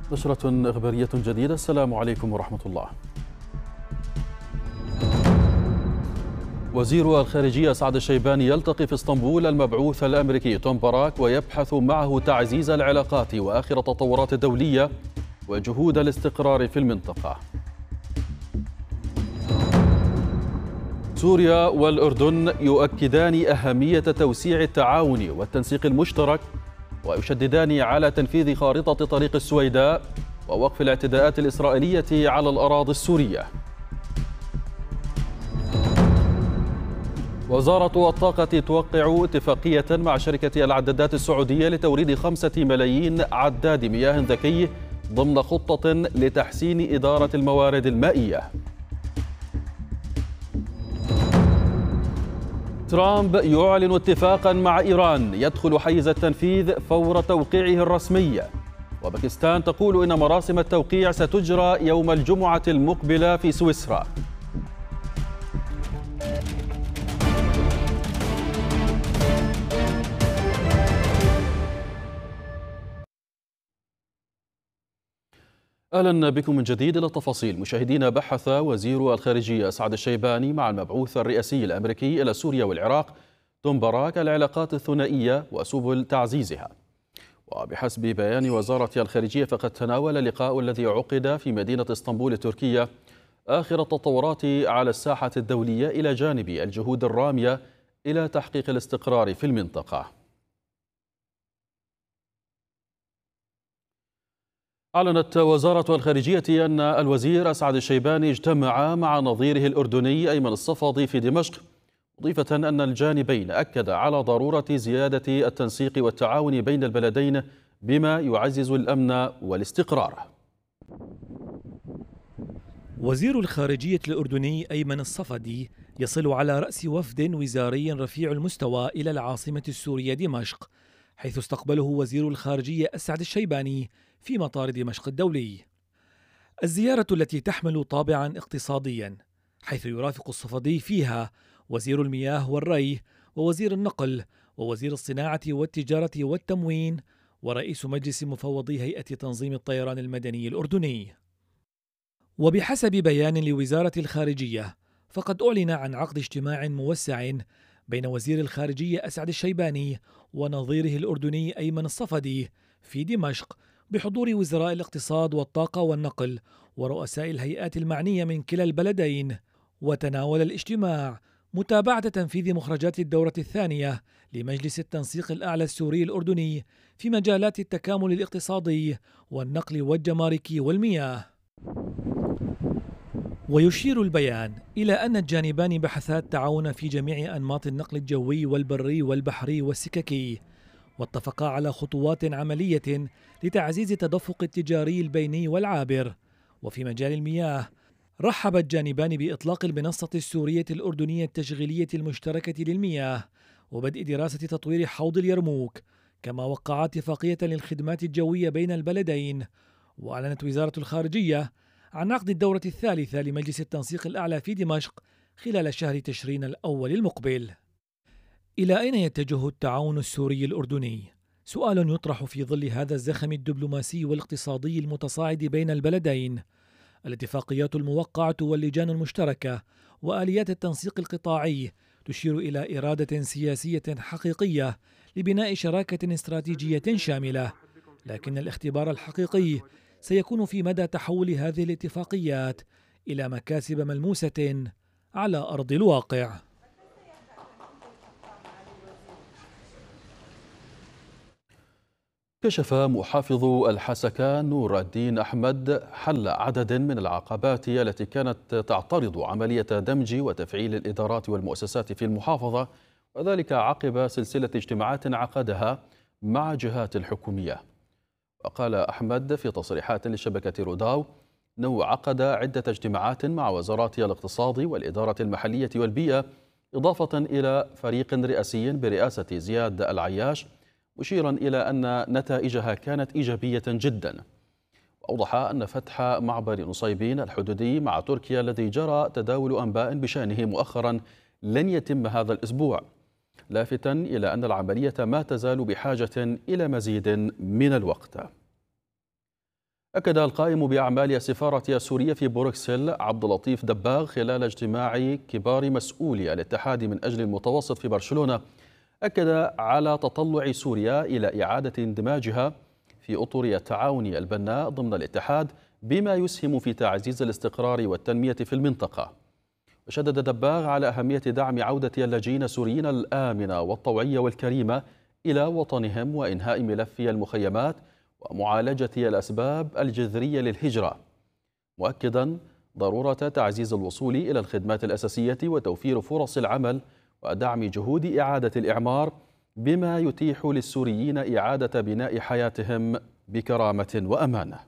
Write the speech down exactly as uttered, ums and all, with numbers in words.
نشرة إخبارية جديدة. السلام عليكم ورحمة الله. وزير الخارجية سعد الشيباني يلتقي في اسطنبول المبعوث الأمريكي توم باراك ويبحث معه تعزيز العلاقات وآخر التطورات الدولية وجهود الاستقرار في المنطقة. سوريا والأردن يؤكدان أهمية توسيع التعاون والتنسيق المشترك ويشددان على تنفيذ خارطة طريق السويداء ووقف الاعتداءات الإسرائيلية على الأراضي السورية. وزارة الطاقة توقع اتفاقية مع شركة العدادات السعودية لتوريد خمسة ملايين عداد مياه ذكي ضمن خطة لتحسين إدارة الموارد المائية. ترامب يعلن اتفاقا مع إيران يدخل حيز التنفيذ فور توقيعه الرسمي. وباكستان تقول إن مراسم التوقيع ستجرى يوم الجمعة المقبلة في سويسرا. أهلا بكم من جديد. إلى التفاصيل. مشاهدينا، بحث وزير الخارجية سعد الشيباني مع المبعوث الرئاسي الأمريكي إلى سوريا والعراق توم باراك العلاقات الثنائية وسبل تعزيزها. وبحسب بيان وزارة الخارجية فقد تناول اللقاء الذي عقد في مدينة اسطنبول التركية آخر التطورات على الساحة الدولية إلى جانب الجهود الرامية إلى تحقيق الاستقرار في المنطقة. أعلنت وزارة الخارجية أن الوزير سعد الشيباني اجتمع مع نظيره الأردني أيمن الصفدي في دمشق، مضيفة أن الجانبين أكد على ضرورة زيادة التنسيق والتعاون بين البلدين بما يعزز الأمن والاستقرار. وزير الخارجية الأردني أيمن الصفدي يصل على رأس وفد وزاري رفيع المستوى إلى العاصمة السورية دمشق، حيث استقبله وزير الخارجية أسعد الشيباني في مطار دمشق الدولي. الزيارة التي تحمل طابعا اقتصاديا، حيث يرافق الصفدي فيها وزير المياه والري ووزير النقل ووزير الصناعة والتجارة والتموين ورئيس مجلس مفوضي هيئة تنظيم الطيران المدني الأردني. وبحسب بيان لوزارة الخارجية فقد أعلن عن عقد اجتماع موسع بين وزير الخارجية أسعد الشيباني ونظيره الأردني أيمن الصفدي في دمشق بحضور وزراء الاقتصاد والطاقة والنقل ورؤساء الهيئات المعنية من كلا البلدين. وتناول الاجتماع متابعة تنفيذ مخرجات الدورة الثانية لمجلس التنسيق الأعلى السوري الأردني في مجالات التكامل الاقتصادي والنقل والجمارك والمياه. ويشير البيان إلى أن الجانبان بحثا التعاون في جميع أنماط النقل الجوي والبري والبحري والسككي، واتفقا على خطوات عملية لتعزيز التدفق التجاري البيني والعابر. وفي مجال المياه رحب الجانبان بإطلاق المنصة السورية الأردنية التشغيلية المشتركة للمياه وبدء دراسة تطوير حوض اليرموك، كما وقعا اتفاقية للخدمات الجوية بين البلدين. وأعلنت وزارة الخارجية عن عقد الدورة الثالثة لمجلس التنسيق الأعلى في دمشق خلال شهر تشرين الأول المقبل. إلى أين يتجه التعاون السوري الأردني؟ سؤال يطرح في ظل هذا الزخم الدبلوماسي والاقتصادي المتصاعد بين البلدين. الاتفاقيات الموقعة واللجان المشتركة وآليات التنسيق القطاعي تشير إلى إرادة سياسية حقيقية لبناء شراكة استراتيجية شاملة، لكن الاختبار الحقيقي سيكون في مدى تحول هذه الاتفاقيات إلى مكاسب ملموسة على أرض الواقع. كشف محافظ الحسكة نور الدين أحمد حل عدد من العقبات التي كانت تعترض عملية دمج وتفعيل الإدارات والمؤسسات في المحافظة، وذلك عقب سلسلة اجتماعات عقدها مع جهات الحكومية. وقال أحمد في تصريحات لشبكة روداو أنه عقد عدة اجتماعات مع وزارات الاقتصاد والإدارة المحلية والبيئة، إضافة إلى فريق رئاسي برئاسة زياد العياش، مشيرا إلى أن نتائجها كانت إيجابية جدا. وأوضح أن فتح معبر نصيبين الحدودي مع تركيا الذي جرى تداول أنباء بشأنه مؤخرا لن يتم هذا الأسبوع، لافتا إلى أن العملية ما تزال بحاجة إلى مزيد من الوقت. أكد القائم بأعمال السفارة السورية في بروكسل عبد اللطيف دباغ خلال اجتماع كبار مسؤولي الاتحاد من أجل المتوسط في برشلونة، أكد على تطلع سوريا إلى إعادة اندماجها في أطر التعاون البناء ضمن الاتحاد بما يسهم في تعزيز الاستقرار والتنمية في المنطقة. وشدد دباغ على أهمية دعم عودة اللاجئين السوريين الآمنة والطوعية والكريمة إلى وطنهم وإنهاء ملف المخيمات ومعالجة الأسباب الجذرية للهجرة، مؤكدا ضرورة تعزيز الوصول إلى الخدمات الأساسية وتوفير فرص العمل ودعم جهود إعادة الإعمار بما يتيح للسوريين إعادة بناء حياتهم بكرامة وأمانة.